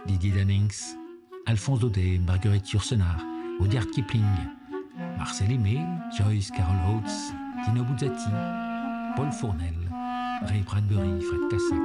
Didier Dannings, Alphonse Daudet, Marguerite Yourcenar, Rudyard Kipling, Marcel Aimé, Joyce Carol Oates, Dino Buzzati, Paul Fournel, Ray Bradbury, Fred Cassac,